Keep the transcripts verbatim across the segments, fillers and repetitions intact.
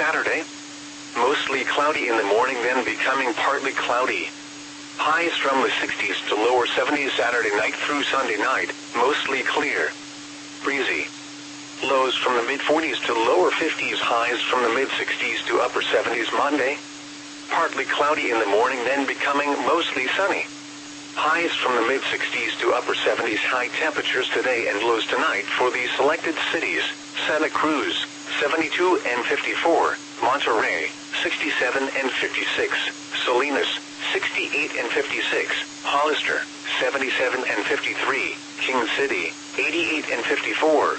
Saturday. Mostly cloudy in the morning, then becoming partly cloudy. Highs from the sixties to lower seventies Saturday night through Sunday night, mostly clear. Breezy. Lows from the mid-forties to lower fifties, highs from the mid-sixties to upper seventies Monday. Partly cloudy in the morning, then becoming mostly sunny. Highs from the mid-sixties to upper seventies, high temperatures today and lows tonight for the selected cities: Santa Cruz, seventy-two and fifty-four, Monterey, sixty-seven and fifty-six, Salinas, sixty-eight and fifty-six, Hollister, seventy-seven and fifty-three, King City, eighty-eight and fifty-four.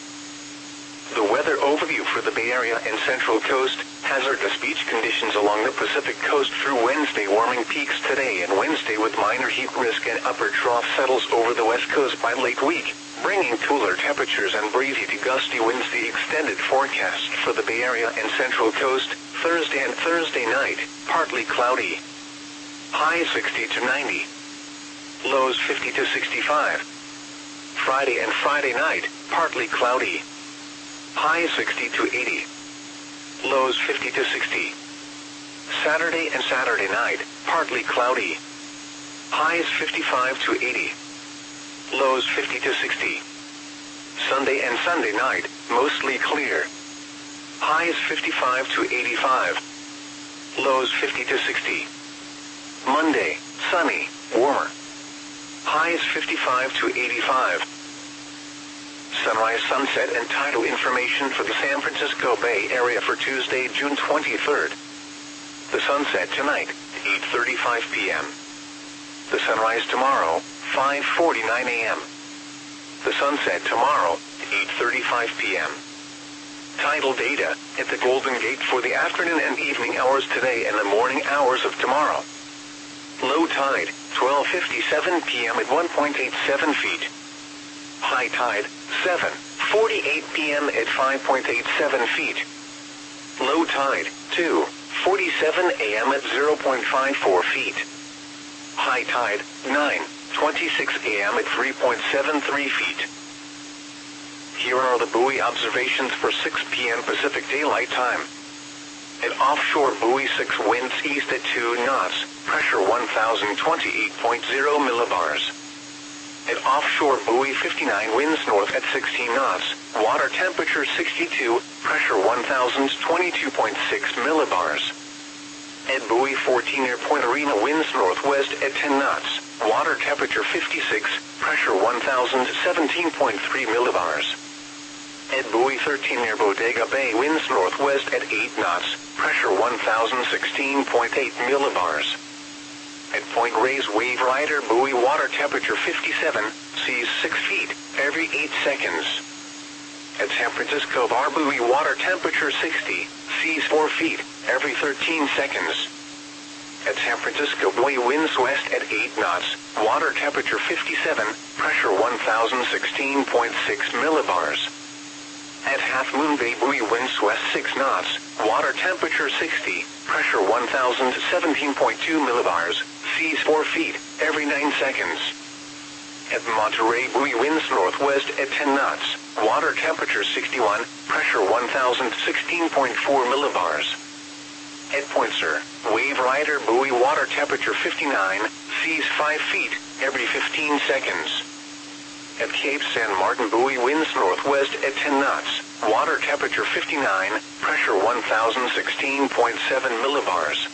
The weather overview for the Bay Area and Central Coast: hazardous beach conditions along the Pacific Coast through Wednesday. Warming peaks today and Wednesday with minor heat risk, and upper trough settles over the West Coast by late week, bringing cooler temperatures and breezy to gusty winds. The extended forecast for the Bay Area and Central Coast: Thursday and Thursday night, partly cloudy. Highs sixty to ninety. Lows fifty to sixty-five. Friday and Friday night, partly cloudy. Highs sixty to eighty. Lows fifty to sixty. Saturday and Saturday night, partly cloudy. Highs fifty-five to eighty. Lows fifty to sixty. Sunday and Sunday night, mostly clear. Highs fifty-five to eighty-five. Lows fifty to sixty. Monday, sunny, warmer. Highs fifty-five to eighty-five. Sunrise, sunset, and tidal information for the San Francisco Bay Area for Tuesday, June twenty-third. The sunset tonight, eight thirty-five p m The sunrise tomorrow, five forty-nine a m The sunset tomorrow, eight thirty-five p m Tidal data at the Golden Gate for the afternoon and evening hours today and the morning hours of tomorrow. Low tide, twelve fifty-seven p m at one point eight seven feet. High tide, seven forty-eight p m at five point eight seven feet. Low tide, two forty-seven a m at zero point five four feet. High tide, nine twenty-six a m at three point seven three feet. Here are the buoy observations for six p m Pacific Daylight Time. At offshore buoy six, winds east at two knots, pressure one thousand twenty-eight point zero millibars. At offshore buoy fifty-nine, winds north at sixteen knots, water temperature sixty-two, pressure one thousand twenty-two point six millibars. At buoy fourteen, near Point Arena, winds northwest at ten knots, water temperature fifty-six, pressure one thousand seventeen point three millibars. At buoy thirteen, near Bodega Bay, winds northwest at eight knots, pressure one thousand sixteen point eight millibars. At Point Reyes Wave Rider buoy, water temperature fifty-seven, seas six feet, every eight seconds. At San Francisco Bar buoy, water temperature sixty, seas four feet, every thirteen seconds. At San Francisco buoy, winds west at eight knots, water temperature fifty-seven, pressure one thousand sixteen point six millibars. At Half Moon Bay buoy, winds west six knots, water temperature sixty, pressure one thousand seventeen point two millibars, seas four feet, every nine seconds. At Monterey buoy, winds northwest at ten knots, water temperature sixty-one, pressure one thousand sixteen point four millibars. At Point Sur Wave Rider buoy, water temperature fifty-nine, seas five feet, every fifteen seconds. At Cape San Martin buoy, winds northwest at ten knots, water temperature fifty-nine, pressure one thousand sixteen point seven millibars.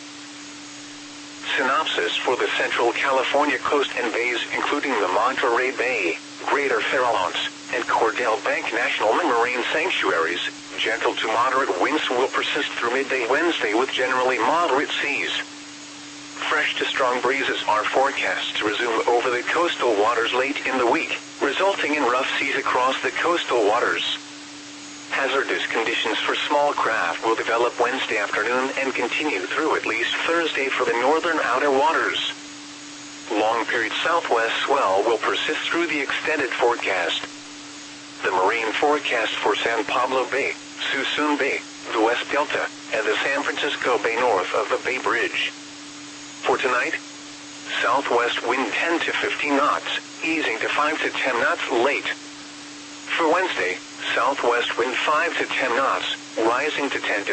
Synopsis for the Central California coast and bays, including the Monterey Bay, Greater Farallones, and Cordell Bank National Marine Sanctuaries: gentle to moderate winds will persist through midday Wednesday with generally moderate seas. Fresh to strong breezes are forecast to resume over the coastal waters late in the week, resulting in rough seas across the coastal waters. Hazardous conditions for small craft will develop Wednesday afternoon and continue through at least Thursday for the northern outer waters. Long-period southwest swell will persist through the extended forecast. The marine forecast for San Pablo Bay, Suisun Bay, the West Delta, and the San Francisco Bay north of the Bay Bridge. For tonight, southwest wind ten to fifteen knots, easing to five to ten knots late. For Wednesday, southwest wind five to ten knots, rising to ten to